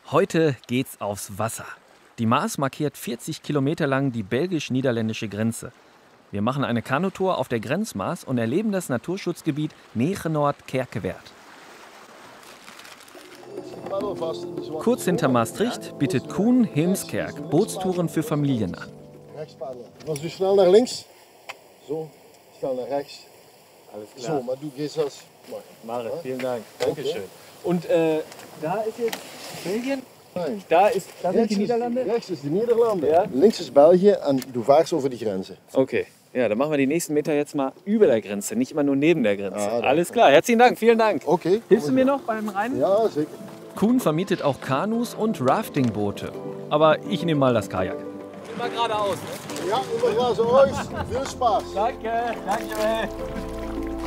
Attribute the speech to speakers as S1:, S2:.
S1: Heute geht's aufs Wasser. Die Maas markiert 40 Kilometer lang die belgisch-niederländische Grenze. Wir machen eine Kanutour auf der Grenzmaas und erleben das Naturschutzgebiet Nege-Noord-Kerkewerd. Kurz hinter Maastricht bietet Kuhn Heemskerk Bootstouren für Familien an.
S2: Was du schnell nach links, so, schnell nach rechts.
S3: Alles klar.
S2: So, maar du gehst das.
S3: Mare, vielen Dank. Dankeschön. Und da ist jetzt Belgien?
S2: Nein.
S3: Da sind die Niederlande?
S2: Rechts ist die Niederlande.
S3: Ja?
S2: Links ist België en du vaarst over die Grenze.
S3: Okay. Ja, dann machen wir die nächsten Meter jetzt mal über der Grenze, nicht immer nur neben der Grenze.
S2: Ah,
S3: Alles klar, herzlichen Dank, vielen Dank.
S2: Okay.
S3: Hilfst du mir noch beim Reinen?
S2: Ja, sicher.
S1: Kuhn vermietet auch Kanus und Raftingboote. Aber ich nehme mal das Kajak.
S3: Immer geradeaus, ne?
S2: Ja, überlassen euch. Viel Spaß.
S3: Danke, danke.